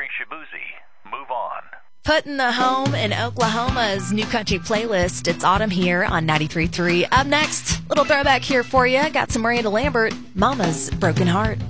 makes you boozy. Move on. Putting the home in Oklahoma's new country playlist. It's Autumn here on 93.3. Up next, little throwback here for you. Got some Miranda Lambert, Mama's Broken Heart.